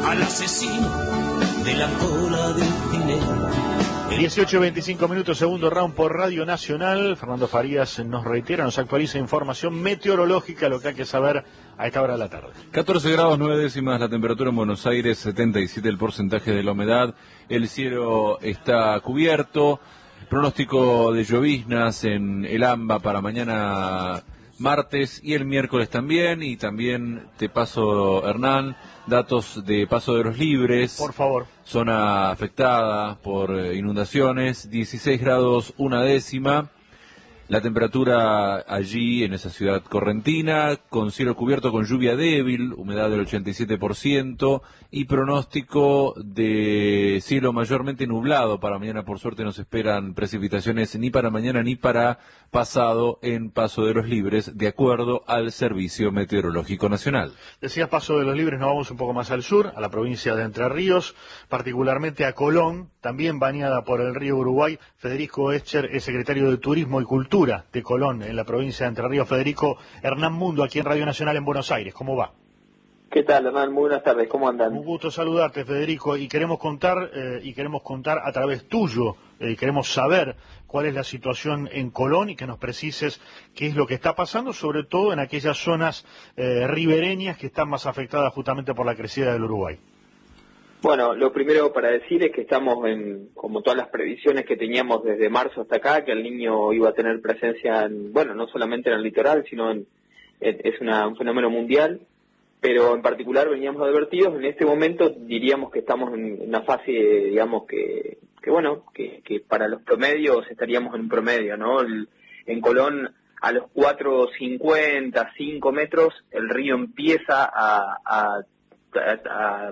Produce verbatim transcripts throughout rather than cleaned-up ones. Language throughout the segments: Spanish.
al asesino de la cola del dinero. dieciocho veinticinco minutos, segundo round por Radio Nacional. Fernando Farías nos reitera, nos actualiza información meteorológica, lo que hay que saber a esta hora de la tarde. catorce grados nueve décimas la temperatura en Buenos Aires, setenta y siete el porcentaje de la humedad, el cielo está cubierto, pronóstico de lloviznas en el AMBA para mañana martes y el miércoles también, y también te paso, Hernán, datos de Paso de los Libres. Por favor. Zona afectada por inundaciones, dieciséis grados una décima. La temperatura allí en esa ciudad correntina, con cielo cubierto con lluvia débil, humedad del ochenta y siete por ciento y pronóstico de cielo mayormente nublado para mañana. Por suerte no se esperan precipitaciones ni para mañana ni para pasado en Paso de los Libres, de acuerdo al Servicio Meteorológico Nacional. Decías Paso de los Libres, nos vamos un poco más al sur, a la provincia de Entre Ríos, particularmente a Colón, también bañada por el río Uruguay. Federico Escher es secretario de Turismo y Cultura de Colón, en la provincia de Entre Ríos. Federico, Hernán Mundo, aquí en Radio Nacional en Buenos Aires, ¿cómo va? ¿Qué tal, Hernán? Muy buenas tardes, ¿cómo andan? Un gusto saludarte, Federico, y queremos contar, eh, y queremos contar a través tuyo, eh, queremos saber cuál es la situación en Colón y que nos precises qué es lo que está pasando, sobre todo en aquellas zonas eh, ribereñas que están más afectadas justamente por la crecida del Uruguay. Bueno, lo primero para decir es que estamos en, como todas las previsiones que teníamos desde marzo hasta acá, que el Niño iba a tener presencia, en, bueno, no solamente en el litoral, sino en, en es una, un fenómeno mundial, pero en particular veníamos advertidos. En este momento diríamos que estamos en una fase, digamos, que, que bueno, que, que para los promedios estaríamos en un promedio, ¿no? El, en Colón, a los cuatro cincuenta, cinco metros, el río empieza a... a, a, a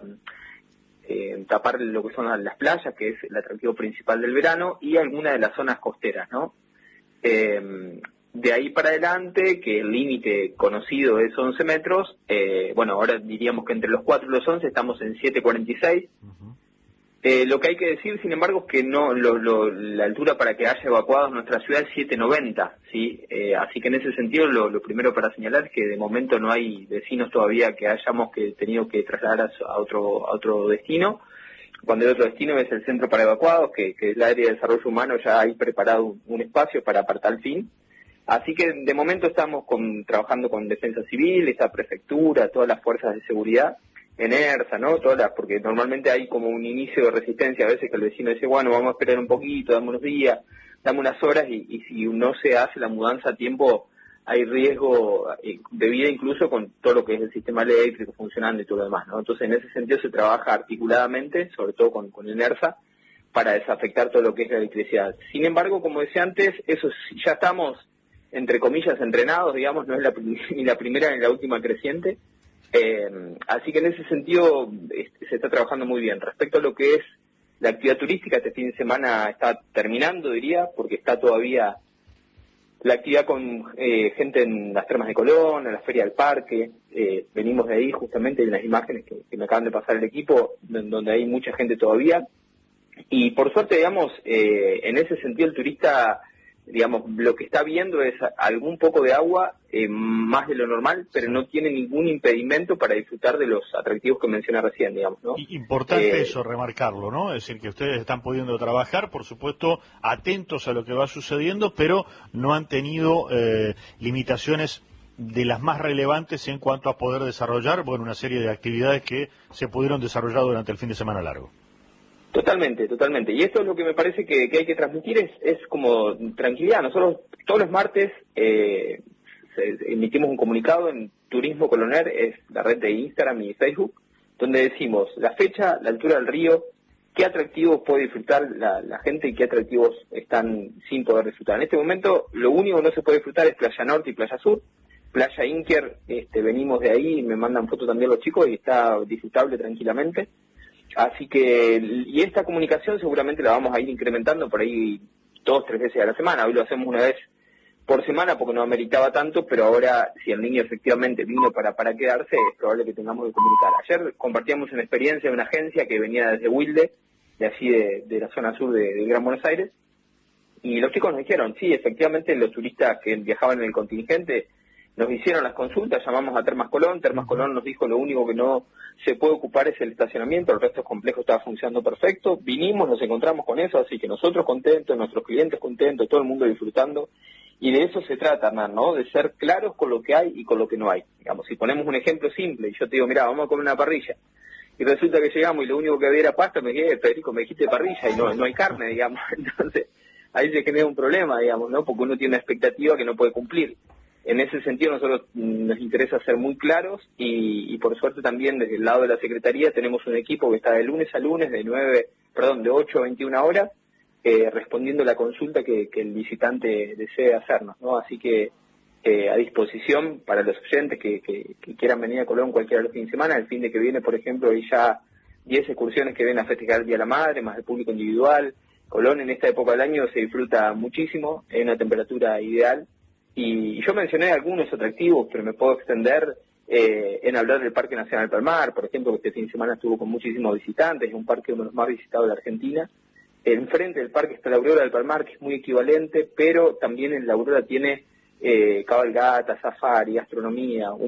Eh, tapar lo que son las playas, que es el atractivo principal del verano, y algunas de las zonas costeras, ¿no? Eh, de ahí para adelante, que el límite conocido es once metros, eh, bueno, ahora diríamos que entre los cuatro y los once estamos en siete cuarenta y seis. Uh-huh. Eh, lo que hay que decir, sin embargo, es que no lo, lo, la altura para que haya evacuados nuestra ciudad es siete noventa, ¿sí? Eh, así que en ese sentido, lo, lo primero para señalar es que de momento no hay vecinos todavía que hayamos que tenido que trasladar a, a otro a otro destino. Cuando el otro destino es el centro para evacuados, que, que es la área de desarrollo humano, ya hay preparado un, un espacio para, para tal fin. Así que de momento estamos con, trabajando con Defensa Civil, esta prefectura, todas las fuerzas de seguridad, en ERSA, ¿no? Todas las, porque normalmente hay como un inicio de resistencia a veces que el vecino dice, bueno, vamos a esperar un poquito, dame unos días, dame unas horas, y, y si no se hace la mudanza a tiempo, hay riesgo de vida incluso con todo lo que es el sistema eléctrico funcionando y todo lo demás, ¿no? Entonces en ese sentido se trabaja articuladamente, sobre todo con, con el ERSA, para desafectar todo lo que es la electricidad. Sin embargo, como decía antes, eso ya estamos, entre comillas, entrenados, digamos, no es la, ni la primera ni la última creciente. Eh, así que en ese sentido este, se está trabajando muy bien. Respecto a lo que es la actividad turística, este fin de semana está terminando, diría, porque está todavía la actividad con eh, gente en las termas de Colón, en la Feria del Parque. Eh, venimos de ahí justamente en las imágenes que, que me acaban de pasar el equipo, donde hay mucha gente todavía. Y por suerte, digamos, eh, en ese sentido el turista, digamos, lo que está viendo es algún poco de agua, eh, más de lo normal, pero no tiene ningún impedimento para disfrutar de los atractivos que mencioné recién, digamos, ¿no? Importante eh, eso, remarcarlo, ¿no? Es decir, que ustedes están pudiendo trabajar, por supuesto, atentos a lo que va sucediendo, pero no han tenido eh, limitaciones de las más relevantes en cuanto a poder desarrollar, bueno, una serie de actividades que se pudieron desarrollar durante el fin de semana largo. Totalmente, totalmente. Y esto es lo que me parece que, que hay que transmitir, es, es como tranquilidad. Nosotros todos los martes eh, emitimos un comunicado en Turismo Coloner, es la red de Instagram y Facebook, donde decimos la fecha, la altura del río, qué atractivos puede disfrutar la, la gente y qué atractivos están sin poder disfrutar. En este momento lo único que no se puede disfrutar es Playa Norte y Playa Sur. Playa Inquier, este, venimos de ahí, me mandan fotos también los chicos y está disfrutable tranquilamente. Así que, y esta comunicación seguramente la vamos a ir incrementando por ahí dos, tres veces a la semana. Hoy lo hacemos una vez por semana porque no ameritaba tanto, pero ahora si el niño efectivamente vino para, para quedarse, es probable que tengamos que comunicar. Ayer compartíamos una experiencia de una agencia que venía desde Wilde, de allí de, de la zona sur de, de Gran Buenos Aires, y los chicos nos dijeron, sí, efectivamente los turistas que viajaban en el contingente nos hicieron las consultas, llamamos a Termas Colón, Termas Colón nos dijo lo único que no se puede ocupar es el estacionamiento, el resto del complejo estaba funcionando perfecto, vinimos, nos encontramos con eso, así que nosotros contentos, nuestros clientes contentos, todo el mundo disfrutando, y de eso se trata, Hernán, ¿no? De ser claros con lo que hay y con lo que no hay. Digamos, si ponemos un ejemplo simple, y yo te digo, mira, vamos a comer una parrilla, y resulta que llegamos y lo único que había era pasta, me dije, Federico, me dijiste parrilla, y no, no hay carne, digamos, entonces ahí se genera un problema, digamos, ¿no? Porque uno tiene una expectativa que no puede cumplir. En ese sentido nosotros nos interesa ser muy claros y, y por suerte también desde el lado de la Secretaría tenemos un equipo que está de lunes a lunes, de nueve, perdón, de ocho a veintiuna horas, eh, respondiendo la consulta que, que el visitante desee hacernos, ¿no? Así que eh, a disposición para los oyentes que, que, que quieran venir a Colón cualquiera de los fines de semana, el fin de que viene, por ejemplo, hay ya diez excursiones que vienen a festejar el Día de la Madre, más el público individual. Colón en esta época del año se disfruta muchísimo, hay una temperatura ideal. Y yo mencioné algunos atractivos, pero me puedo extender eh, en hablar del Parque Nacional Palmar, por ejemplo, que este fin de semana estuvo con muchísimos visitantes, es un parque uno de los más visitados de la Argentina. Enfrente del parque está la Aurora del Palmar, que es muy equivalente, pero también en la Aurora tiene eh, cabalgata, safari, astronomía,